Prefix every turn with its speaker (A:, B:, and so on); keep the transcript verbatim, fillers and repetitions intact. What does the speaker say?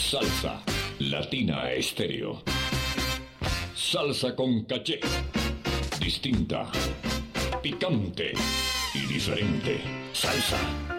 A: Salsa Latina Estéreo. Salsa con caché. Distinta, picante y diferente. Salsa.